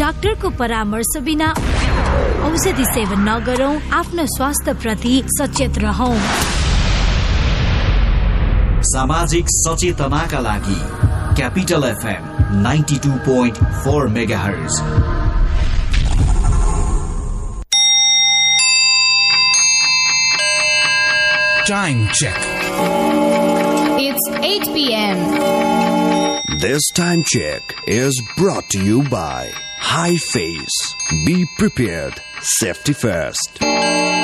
डाक्टरको परामर्श बिना औषधि सेवन नगरौं, आफ्नो स्वास्थ्य प्रति सचेत रहौं। सामाजिक सचेतनाका लागि capital FM 92.4 megahertz. Time check. It's 8 p.m. This time check is brought to you by High Face. Be prepared. Safety first.